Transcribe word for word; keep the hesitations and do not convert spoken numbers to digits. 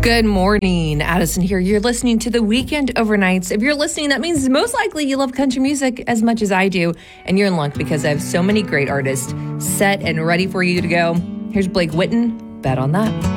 Good morning, Addison here. You're listening to the Weekend Overnights. If you're listening, that means most likely you love country music as much as I do, and you're in luck because I have so many great artists set and ready for you to go. Here's Blake Whitten. Bet on that.